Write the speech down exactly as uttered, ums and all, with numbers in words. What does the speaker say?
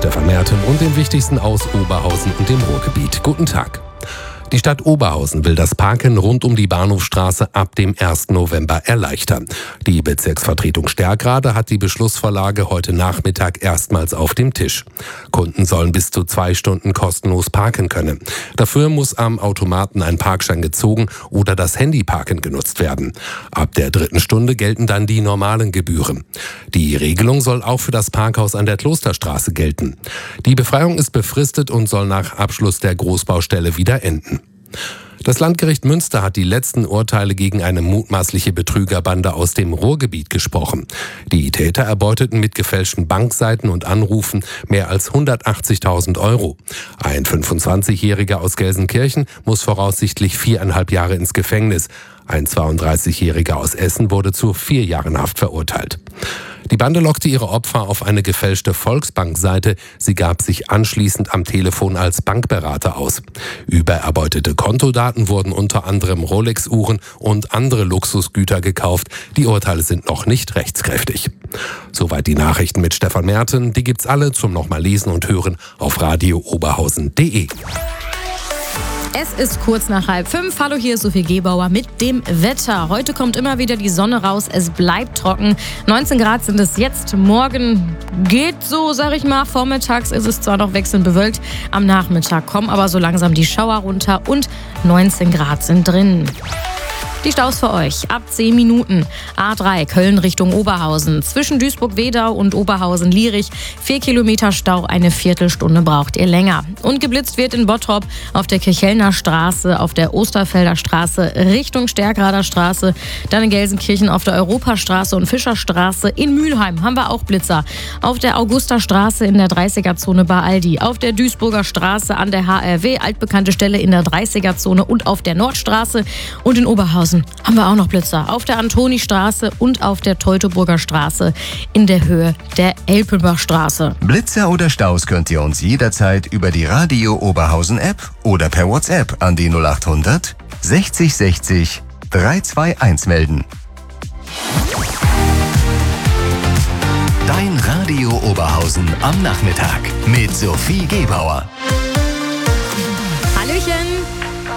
Stefan Merten und dem Wichtigsten aus Oberhausen und dem Ruhrgebiet. Guten Tag. Die Stadt Oberhausen will das Parken rund um die Bahnhofstraße ab dem ersten November erleichtern. Die Bezirksvertretung Stärkrade hat die Beschlussvorlage heute Nachmittag erstmals auf dem Tisch. Kunden sollen bis zu zwei Stunden kostenlos parken können. Dafür muss am Automaten ein Parkschein gezogen oder das Handyparken genutzt werden. Ab der dritten Stunde gelten dann die normalen Gebühren. Die Regelung soll auch für das Parkhaus an der Klosterstraße gelten. Die Befreiung ist befristet und soll nach Abschluss der Großbaustelle wieder enden. Das Landgericht Münster hat die letzten Urteile gegen eine mutmaßliche Betrügerbande aus dem Ruhrgebiet gesprochen. Die Täter erbeuteten mit gefälschten Bankseiten und Anrufen mehr als hundertachtzigtausend Euro. Ein fünfundzwanzigjähriger aus Gelsenkirchen muss voraussichtlich viereinhalb Jahre ins Gefängnis. Ein zweiunddreißigjähriger aus Essen wurde zu vier Jahren Haft verurteilt. Die Bande lockte ihre Opfer auf eine gefälschte Volksbank-Seite. Sie gab sich anschließend am Telefon als Bankberater aus. Übererbeutete Kontodaten wurden unter anderem Rolex-Uhren und andere Luxusgüter gekauft. Die Urteile sind noch nicht rechtskräftig. Soweit die Nachrichten mit Stefan Merten. Die gibt's alle zum nochmal lesen und hören auf radio oberhausen punkt de. Es ist kurz nach halb fünf. Hallo, hier ist Sophie Gebauer mit dem Wetter. Heute kommt immer wieder die Sonne raus. Es bleibt trocken. neunzehn Grad sind es jetzt. Morgen geht so, sag ich mal. Vormittags ist es zwar noch wechselnd bewölkt. Am Nachmittag kommen aber so langsam die Schauer runter und neunzehn Grad sind drin. Die Staus für euch ab zehn Minuten. A drei Köln Richtung Oberhausen. Zwischen Duisburg-Wedau und Oberhausen-Lierich. Vier Kilometer Stau, eine Viertelstunde braucht ihr länger. Und geblitzt wird in Bottrop auf der Kirchhellner Straße, auf der Osterfelder Straße Richtung Stärkrader Straße. Dann in Gelsenkirchen auf der Europastraße und Fischerstraße. In Mülheim haben wir auch Blitzer. Auf der Augusta-Straße in der dreißiger-Zone bei Aldi. Auf der Duisburger Straße an der H R W, altbekannte Stelle in der dreißiger-Zone und auf der Nordstraße. Und in Oberhausen haben wir auch noch Blitzer. Auf der Antonistraße und auf der Teutoburger Straße in der Höhe der Elpenbachstraße. Blitzer oder Staus könnt ihr uns jederzeit über die Radio Oberhausen App oder per WhatsApp an die null acht hundert sechzig sechzig dreihundertzweiundundzwanzig melden. Dein Radio Oberhausen am Nachmittag mit Sophie Gebauer. Hallöchen!